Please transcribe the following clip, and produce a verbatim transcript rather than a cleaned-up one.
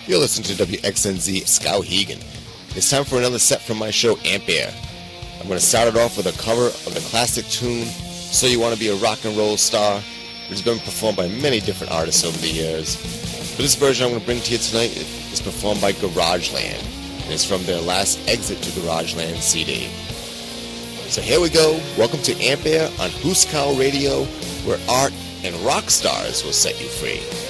You're listening to W X N Z Skowhegan. It's time for another set from my show, Ampere. I'm going to start it off with a cover of the classic tune, So You Want to Be a Rock and Roll Star, which has been performed by many different artists over the years. But this version I'm going to bring to you tonight is performed by Garageland, and it's from their last Exit to Garageland C D. So here we go. Welcome to Ampere on Huskow Radio, where art and rock stars will set you free.